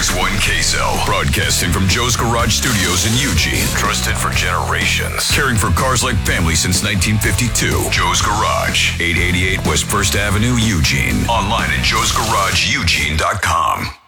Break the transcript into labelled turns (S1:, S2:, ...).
S1: 106.1 Queso. Broadcasting from Joe's Garage Studios in Eugene. Trusted for generations. Caring for cars like family since 1952. Joe's Garage. 888 West 1st Avenue, Eugene. Online at joesgarageeugene.com.